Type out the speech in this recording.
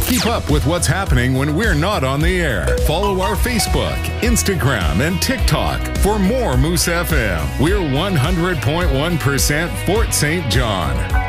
Keep up with what's happening when we're not on the air. Follow our Facebook, Instagram, and TikTok for more Moose FM. We're 100.1% Fort St. John.